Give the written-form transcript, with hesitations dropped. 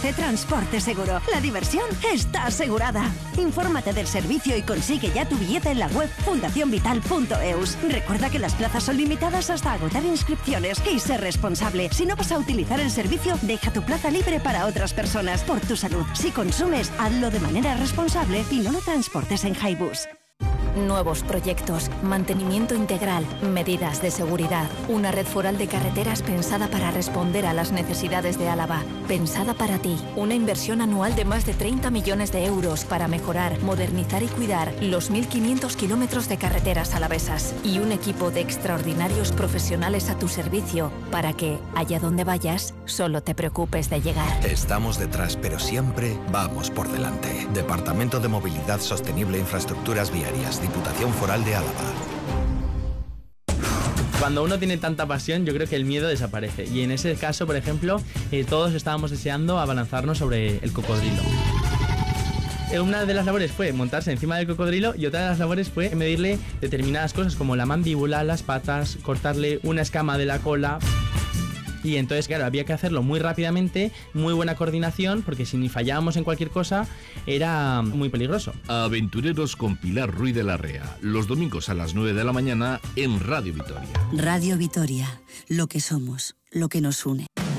ofrece Transporte Seguro. La diversión está asegurada. Infórmate del servicio y consigue ya tu billete en la web fundacionvital.eus. Recuerda que las plazas son limitadas hasta agotar inscripciones. Y sé responsable. Si no vas a utilizar el servicio, deja tu plaza libre para otras personas. Por tu salud. Si consumes, hazlo de manera responsable y no lo transportes en Haibus. Nuevos proyectos, mantenimiento integral, medidas de seguridad, una red foral de carreteras pensada para responder a las necesidades de Álava, pensada para ti, una inversión anual de más de 30 millones de euros para mejorar, modernizar y cuidar los 1.500 kilómetros de carreteras alavesas y un equipo de extraordinarios profesionales a tu servicio para que, allá donde vayas, solo te preocupes de llegar. Estamos detrás, pero siempre vamos por delante. Departamento de Movilidad Sostenible e Infraestructuras Viarias, Diputación Foral de Álava. Cuando uno tiene tanta pasión, yo creo que el miedo desaparece. Y en ese caso, por ejemplo, todos estábamos deseando abalanzarnos sobre el cocodrilo. Una de las labores fue montarse encima del cocodrilo y otra de las labores fue medirle determinadas cosas como la mandíbula, las patas, cortarle una escama de la cola. Y entonces, claro, había que hacerlo muy rápidamente, muy buena coordinación, porque si ni fallábamos en cualquier cosa, era muy peligroso. Aventureros con Pilar Ruiz de Larrea, los domingos a las 9 de la mañana en Radio Vitoria. Radio Vitoria, lo que somos, lo que nos une.